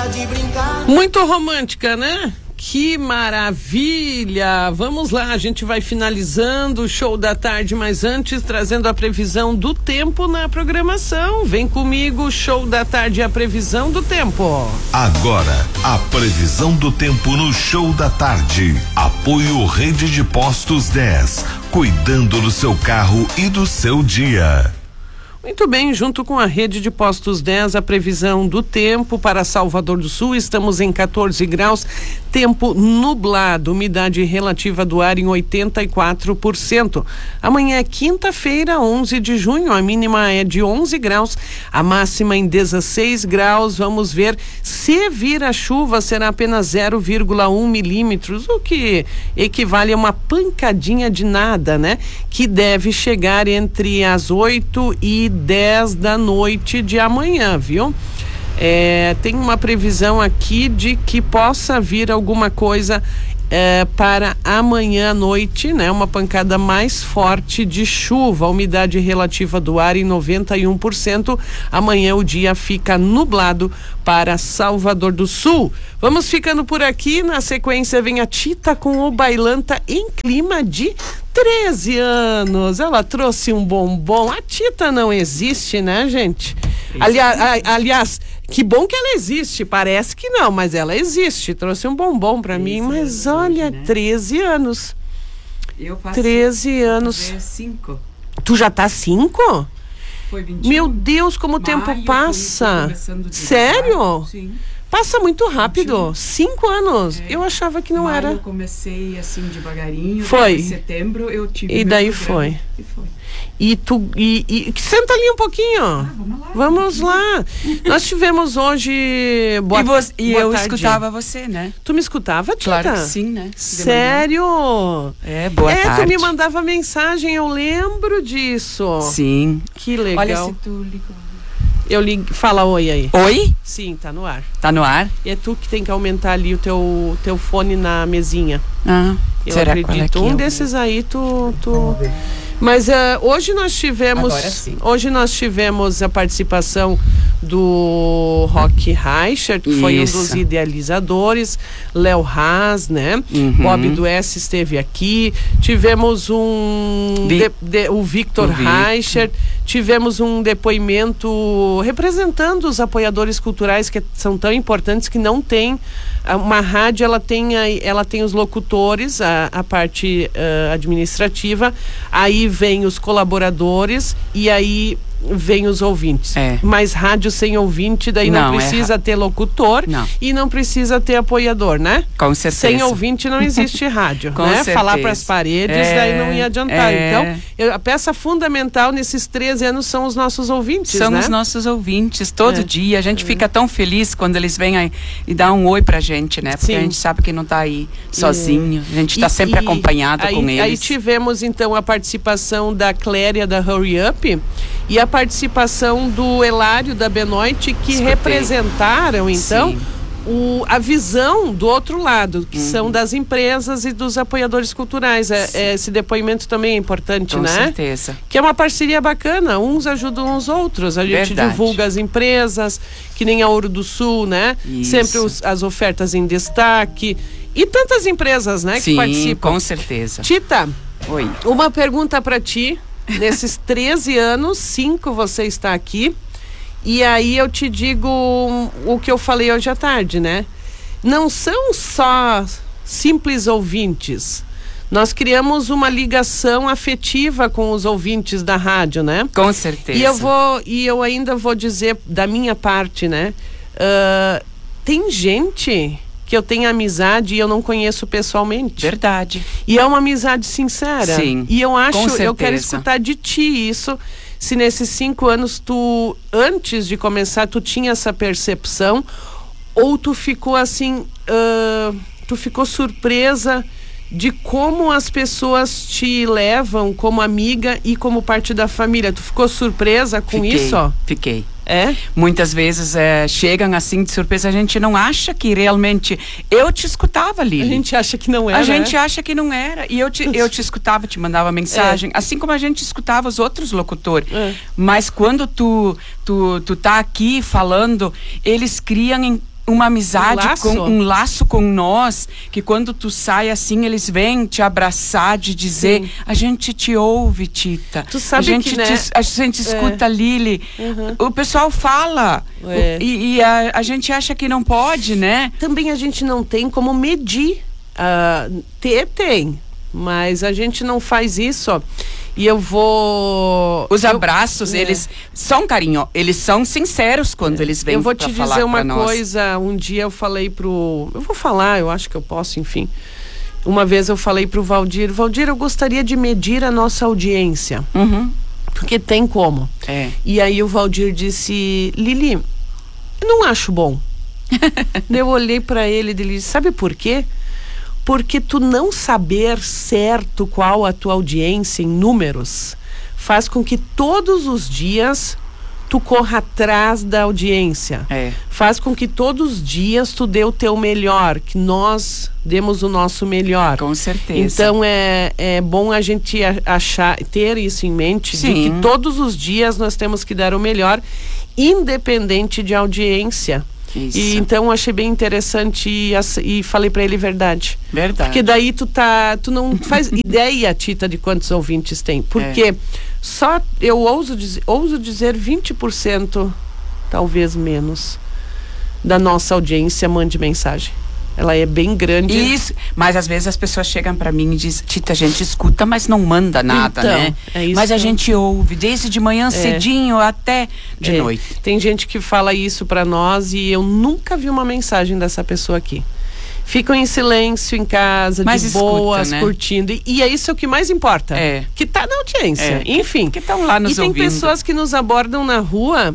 de brincar. Muito romântica, né? Que maravilha! Vamos lá, a gente vai finalizando o show da tarde, mas antes trazendo a previsão do tempo na programação. Vem comigo, show da tarde, a previsão do tempo. Agora, a previsão do tempo no show da tarde. Apoio Rede de Postos 10, cuidando do seu carro e do seu dia. Muito bem, junto com a Rede de Postos 10, a previsão do tempo para Salvador do Sul, estamos em 14 graus, tempo nublado, umidade relativa do ar em 84%. Amanhã é quinta-feira, 11 de junho, a mínima é de 11 graus, a máxima em 16 graus. Vamos ver, se vir a chuva, será apenas 0,1 milímetros, o que equivale a uma pancadinha de nada, né? Que deve chegar entre as 8 e 10 da noite de amanhã, viu? Tem uma previsão aqui de que possa vir alguma coisa para amanhã à noite, né? Uma pancada mais forte de chuva, a umidade relativa do ar em 91%. Amanhã o dia fica nublado para Salvador do Sul. Vamos ficando por aqui, na sequência vem a Tita com o Bailanta em clima de 13 anos. Ela trouxe um bombom. A Tita não existe, né, gente? Aliás, que bom que ela existe. Parece que não, mas ela existe. Trouxe um bombom pra mim, mas olha, hoje, né? 13 anos. Eu faço 13 anos. 5. Tu já tá 5? Foi 21. Meu Deus, como o tempo passa. Sério? Sim. Passa muito rápido. 5 anos. Eu achava que não maio era. Eu comecei assim devagarinho. Foi. Em setembro eu tive. E daí foi. E foi. E senta ali um pouquinho. Vamos lá. Nós tivemos hoje. Boa eu tarde. escutava você, né? Tu me escutava, Tita? Claro que sim, né? Sério? Boa tarde. Tu me mandava mensagem, eu lembro disso. Sim. Que legal. Olha, se tu ligou. Eu ligo, fala oi aí. Oi? Sim, tá no ar. Tá no ar? E é tu que tem que aumentar ali o teu fone na mesinha. Eu será acredito. qual é que desses aí tu... Mas hoje nós tivemos. Agora sim. Hoje nós tivemos a participação do Rock Reicher, que foi um dos idealizadores, Léo Haas, né? Bob do S esteve aqui. Tivemos o Victor Reicher. Tivemos um depoimento representando os apoiadores culturais que são tão importantes, que não tem uma rádio, ela tem os locutores, a parte administrativa, aí vem os colaboradores e aí vem os ouvintes. Mas rádio sem ouvinte, daí não precisa ter locutor e não precisa ter apoiador, né? Com certeza. Sem ouvinte não existe rádio, Com né? certeza. Falar para as paredes, daí não ia adiantar. Então, a peça fundamental nesses 13 anos são os nossos ouvintes, São né? os nossos ouvintes, todo dia. A gente fica tão feliz quando eles vêm aí e dão um oi pra gente, né? Porque a gente sabe que não tá aí sozinho. A gente tá sempre acompanhado com eles. Aí tivemos, então, a participação da Cléria, da Hurry Up, e a participação do Elário, da Benoit, que representaram, então, a visão do outro lado, que são das empresas e dos apoiadores culturais. Esse depoimento também é importante, com né? Com certeza. Que é uma parceria bacana, uns ajudam os outros. A gente divulga as empresas, que nem a Ouro do Sul, né? Isso. Sempre as ofertas em destaque. E tantas empresas, né, que participam. Com certeza. Tita, oi. Uma pergunta para ti. Nesses 13 anos, 5 você está aqui. E aí eu te digo o que eu falei hoje à tarde, né? Não são só simples ouvintes. Nós criamos uma ligação afetiva com os ouvintes da rádio, né? Com certeza. E eu ainda vou dizer da minha parte, né? Tem gente que eu tenho amizade e eu não conheço pessoalmente. Verdade. E é uma amizade sincera. Sim. E eu acho, com certeza. Eu quero escutar de ti isso. Se nesses 5 anos tu, antes de começar, tu tinha essa percepção, ou tu ficou assim, tu ficou surpresa de como as pessoas te levam como amiga e como parte da família. Tu ficou surpresa com isso? Fiquei. Muitas vezes chegam assim de surpresa, a gente não acha que realmente... Eu te escutava, Lili. A gente acha que não era. A gente acha que não era. E eu te escutava, te mandava mensagem, assim como a gente escutava os outros locutores. Mas quando tu tá aqui falando, eles criam uma amizade, um laço com nós, que quando tu sai assim, eles vêm te abraçar, de dizer, sim, a gente te ouve, Tita. Tu sabe a gente que, né? A gente escuta a Lili. O pessoal fala. E a gente acha que não pode, né? Também a gente não tem como medir. Tem, mas a gente não faz isso, ó. E eu vou... Os abraços, eles são carinho, eles são sinceros quando eles vêm. Eu vou te dizer uma coisa, um dia eu falei eu vou falar, eu acho que eu posso, enfim. Uma vez eu falei pro Valdir, eu gostaria de medir a nossa audiência. Porque tem como. E aí o Valdir disse, Lili, eu não acho bom. Eu olhei pra ele e ele disse, sabe por quê? Porque tu não saber certo qual a tua audiência em números faz com que todos os dias tu corra atrás da audiência. Faz com que todos os dias tu dê o teu melhor, que nós demos o nosso melhor. Com certeza. Então é bom a gente ter isso em mente, sim, de que todos os dias nós temos que dar o melhor, independente de audiência. Isso. E então eu achei bem interessante e falei pra ele verdade. Porque daí tu não faz ideia, Tita, de quantos ouvintes tem. Porque só eu ouso dizer 20%, talvez menos, da nossa audiência mande mensagem. Ela é bem grande. Isso, mas às vezes as pessoas chegam pra mim e dizem, Tita, a gente escuta, mas não manda nada, então, né? Isso mas a gente ouve, desde de manhã cedinho até de noite. Tem gente que fala isso pra nós e eu nunca vi uma mensagem dessa pessoa aqui. Ficam em silêncio em casa, mas de boas, né? Curtindo. E é isso o que mais importa. Que tá na audiência. Enfim. Que estão lá nos ouvindo. E tem pessoas que nos abordam na rua...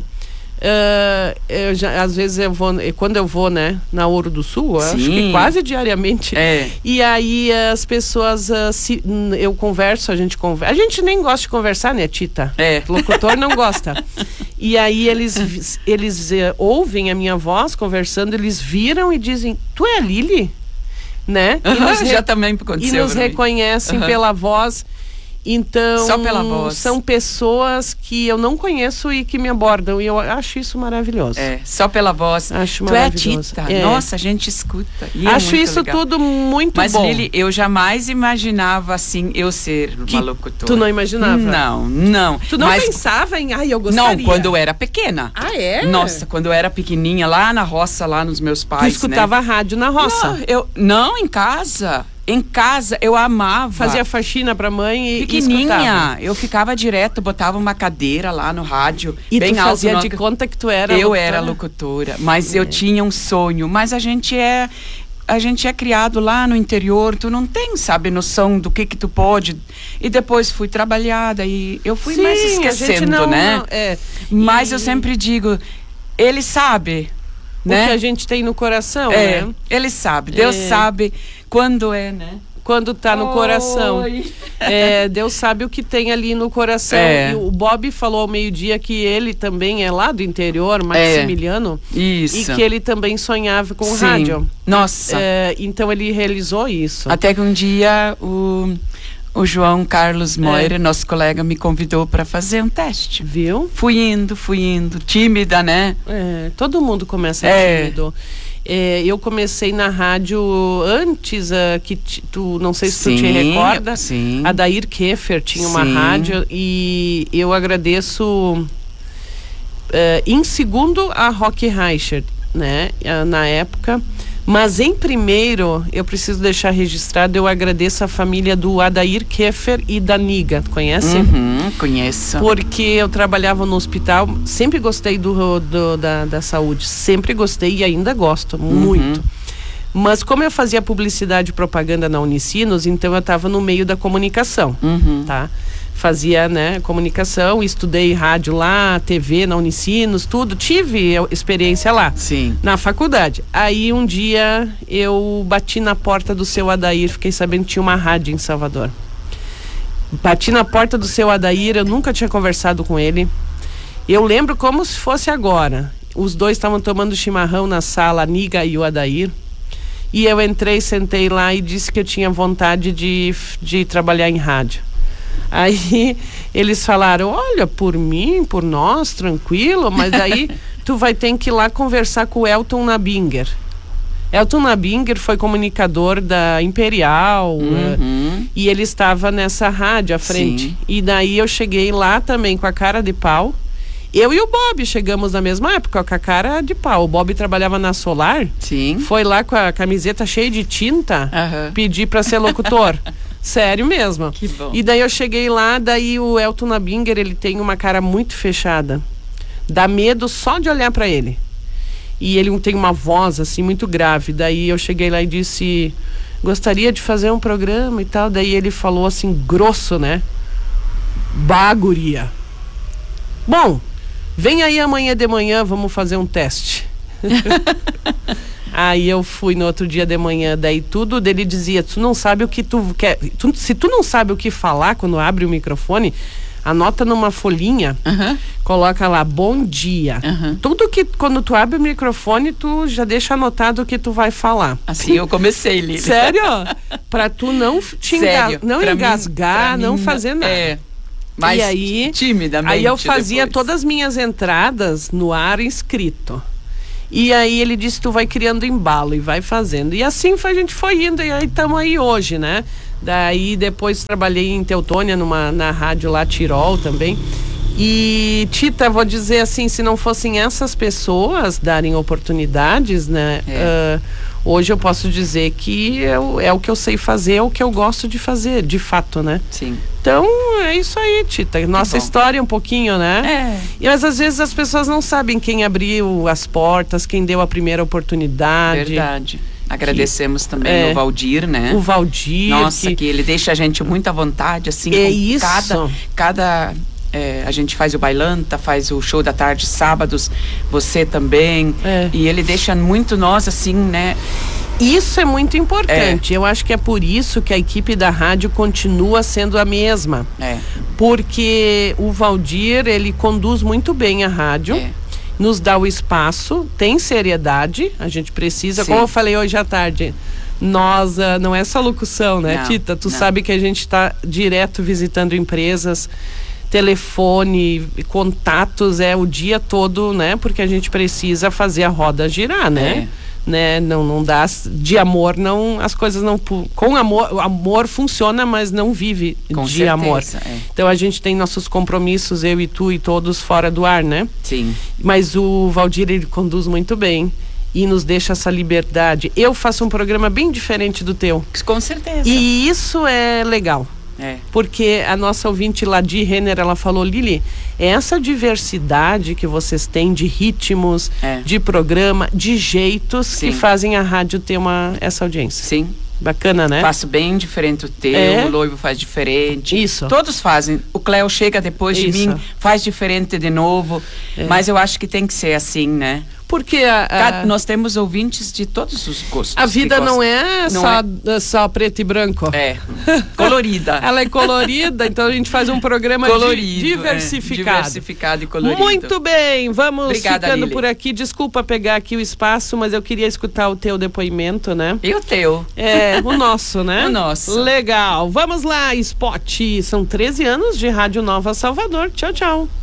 às vezes quando eu vou, né, na Ouro do Sul, acho que quase diariamente, e aí as pessoas eu converso, a gente nem gosta de conversar, né, Tita? O locutor não gosta. E aí eles ouvem a minha voz conversando, eles viram e dizem, tu é a Lili? Né? Já também aconteceu. E nos reconhecem pela voz. Então, só pela voz. São pessoas que eu não conheço e que me abordam. E eu acho isso maravilhoso. Só pela voz. Acho tu maravilhoso. É a Tita. Nossa, a gente escuta. E acho isso legal. Tudo muito Mas, bom. Mas, Lili, eu jamais imaginava, assim, eu ser uma locutora. Tu não imaginava? Não. Tu não pensava em, eu gostaria? Não, quando eu era pequena. Nossa, quando eu era pequenininha, lá na roça, lá nos meus pais, tu escutava rádio na roça? Não, em casa. Em casa, eu amava. Fazia faxina pra mãe e pequenininha, eu ficava direto, botava uma cadeira lá no rádio. E bem tu fazia de conta que tu era locutora? Eu era locutora, mas eu tinha um sonho. Mas a gente é criado lá no interior, tu não tem, sabe, noção do que tu pode. E depois fui trabalhar, daí eu fui mais esquecendo, né? Mas eu sempre digo, ele sabe... O que a gente tem no coração, né? Ele sabe, Deus sabe quando né? Quando tá no coração. Deus sabe o que tem ali no coração. E o Bob falou ao meio-dia que ele também é lá do interior, Maximiliano. Isso. E que ele também sonhava com o rádio. Nossa. Então ele realizou isso. Até que um dia o João Carlos Moira, nosso colega, me convidou para fazer um teste. Viu? Fui indo, tímida, né? Todo mundo começa tímido. Eu comecei na rádio antes, que tu, não sei se tu te recorda, a Dair Keffer tinha uma rádio e eu agradeço em segundo a Rock Reichert, né? Na época. Mas em primeiro, eu preciso deixar registrado, eu agradeço a família do Adair Keffer e da Niga, conhece? Conheço. Porque eu trabalhava no hospital, sempre gostei da saúde, sempre gostei e ainda gosto, muito. Mas como eu fazia publicidade e propaganda na Unicinos, então eu estava no meio da comunicação, tá? Fazia, né, comunicação, estudei rádio lá, TV na Unicinos, tudo, tive experiência lá, na faculdade. Aí um dia eu bati na porta do seu Adair, fiquei sabendo que tinha uma rádio em Salvador. Bati na porta do seu Adair, eu nunca tinha conversado com ele. Eu lembro como se fosse agora. Os dois estavam tomando chimarrão na sala, a Niga e o Adair. E eu entrei, sentei lá e disse que eu tinha vontade de trabalhar em rádio. Aí eles falaram, olha, por mim, por nós, tranquilo, mas daí tu vai ter que ir lá conversar com o Elton Nabinger. Elton Nabinger foi comunicador da Imperial, e ele estava nessa rádio à frente. Sim. E daí eu cheguei lá também com a cara de pau. Eu e o Bob chegamos na mesma época com a cara de pau. O Bob trabalhava na Solar. Sim. Foi lá com a camiseta cheia de tinta, pedir para ser locutor. Sério mesmo. Que bom. E daí eu cheguei lá, daí o Elton Nabinger, ele tem uma cara muito fechada. Dá medo só de olhar para ele. E ele tem uma voz assim muito grave. Daí eu cheguei lá e disse: gostaria de fazer um programa e tal. Daí ele falou assim, grosso, né? Bah, guria. Bom, vem aí amanhã de manhã, vamos fazer um teste. Aí eu fui no outro dia de manhã, daí tudo dele dizia: tu não sabe o que tu quer. Se tu não sabe o que falar quando abre o microfone, anota numa folhinha, coloca lá, bom dia. Tudo que, quando tu abre o microfone, tu já deixa anotado o que tu vai falar. Assim eu comecei, Lili. Sério? Pra tu não engasgar, não fazer nada. É. Mas e aí, timidamente. Aí eu fazia depois. todas as minhas entradas no ar escrito. E aí ele disse: tu vai criando embalo e vai fazendo. E assim a gente foi indo, e aí estamos aí hoje, né? Daí depois trabalhei em Teutônia, na rádio lá, Tirol também. E, Tita, vou dizer assim, se não fossem essas pessoas darem oportunidades, né? Hoje eu posso dizer que é o que eu sei fazer, é o que eu gosto de fazer, de fato, né? Sim. Então, é isso aí, Tita. Nossa história um pouquinho, né? Mas às vezes as pessoas não sabem quem abriu as portas, quem deu a primeira oportunidade. Verdade. Agradecemos também o Valdir, né? O Valdir. Nossa, que ele deixa a gente muito à vontade, assim. É com isso. Cada a gente faz o Bailanta, faz o show da tarde, sábados, você também. E ele deixa muito nós, assim, né? Isso é muito importante. Eu acho que é por isso que a equipe da rádio continua sendo a mesma. Porque o Valdir, ele conduz muito bem a rádio. Nos dá o espaço, tem seriedade, a gente precisa, como eu falei hoje à tarde, nós, não é só locução, né, não, Tita? Tu sabe que a gente está direto visitando empresas, telefone, contatos, o dia todo, né? Porque a gente precisa fazer a roda girar, né? Não dá de amor, não, as coisas não, com amor, o amor funciona, mas não vive com de certeza, amor. Então a gente tem nossos compromissos, eu e tu e todos fora do ar, né? Sim. Mas o Valdir, ele conduz muito bem e nos deixa essa liberdade. Eu faço um programa bem diferente do teu. Com certeza. E isso é legal. Porque a nossa ouvinte lá de Renner, ela falou: Lili, essa diversidade que vocês têm de ritmos, de programa, de jeitos que fazem a rádio ter essa audiência. Sim. Bacana, né? Faço bem diferente o teu, o Loivo faz diferente. Isso. Todos fazem. O Cléo chega depois de mim, faz diferente de novo. Mas eu acho que tem que ser assim, né? Porque nós temos ouvintes de todos os gostos. A vida não é só preto e branco. Colorida. Ela é colorida, então a gente faz um programa colorido, diversificado. Diversificado e colorido. Muito bem, vamos Obrigada, ficando Lili. por aqui. Desculpa pegar aqui o espaço, mas eu queria escutar o teu depoimento, né? E o teu? O nosso, né? O nosso. Legal. Vamos lá, Spot. São 13 anos de Rádio Nova Salvador. Tchau, tchau.